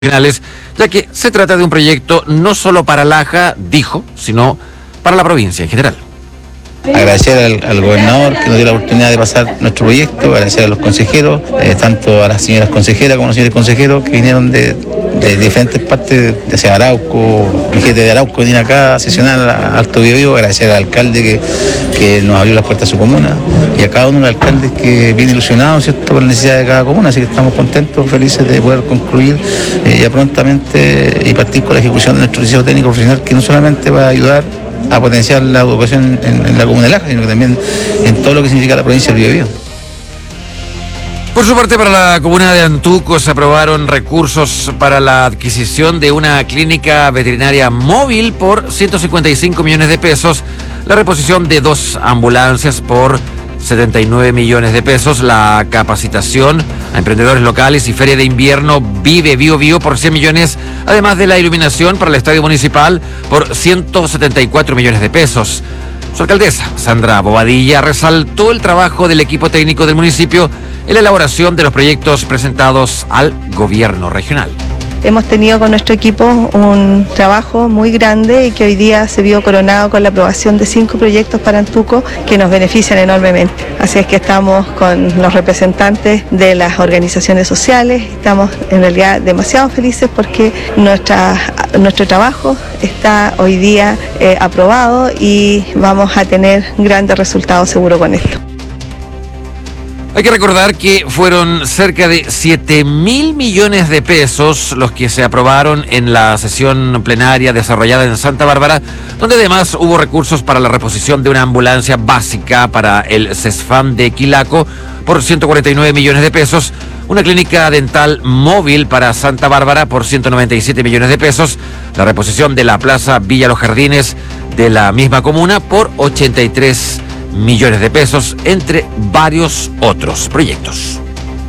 finales, ya que se trata de un proyecto no solo para Laja, dijo, sino para la provincia en general. Agradecer al gobernador que nos dio la oportunidad de pasar nuestro proyecto, agradecer a los consejeros, tanto a las señoras consejeras como a los señores consejeros que vinieron de diferentes partes, ya sea Arauco, gente de Arauco viene acá a sesionar a Alto Biobío, agradecer al alcalde que nos abrió las puertas a su comuna y a cada uno de los alcaldes que viene ilusionado, ¿cierto?, con la necesidad de cada comuna, así que estamos contentos, felices de poder concluir ya prontamente y partir con la ejecución de nuestro liceo técnico profesional, que no solamente va a ayudar a potenciar la educación en la comuna de Laja, sino que también en todo lo que significa la provincia del Biobío. Por su parte, para la comuna de Antuco se aprobaron recursos para la adquisición de una clínica veterinaria móvil por 155 millones de pesos, la reposición de 2 ambulancias por 79 millones de pesos, la capacitación a emprendedores locales y feria de invierno Vive Bio Bio por 100 millones, además de la iluminación para el estadio municipal por 174 millones de pesos. Su alcaldesa, Sandra Bobadilla, resaltó el trabajo del equipo técnico del municipio en la elaboración de los proyectos presentados al gobierno regional. Hemos tenido con nuestro equipo un trabajo muy grande y que hoy día se vio coronado con la aprobación de 5 proyectos para Antuco que nos benefician enormemente. Así es que estamos con los representantes de las organizaciones sociales, estamos en realidad demasiado felices porque nuestro trabajo está hoy día aprobado y vamos a tener grandes resultados seguro con esto. Hay que recordar que fueron cerca de 7.000 millones de pesos los que se aprobaron en la sesión plenaria desarrollada en Santa Bárbara, donde además hubo recursos para la reposición de una ambulancia básica para el CESFAM de Quilaco por 149 millones de pesos, una clínica dental móvil para Santa Bárbara por 197 millones de pesos, la reposición de la Plaza Villa Los Jardines de la misma comuna por 83 millones de pesos, entre varios otros proyectos.